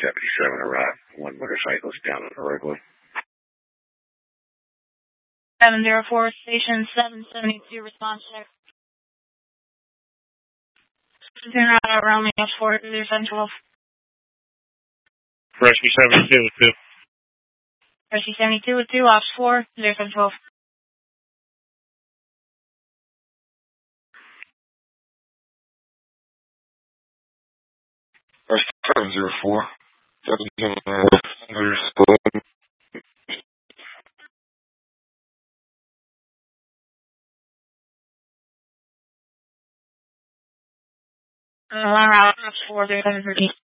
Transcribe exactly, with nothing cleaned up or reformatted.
seventy-seven arrived. One motorcyclist down on the roadway. seven zero four, station seven seventy-two, response check. Zero out Romeo four, zero seven twelve. Rescue seventy-two with two. Rescue seventy-two with two, ops four, zero seven twelve. seven zero four. Uh, ops four, zero seven thirteen.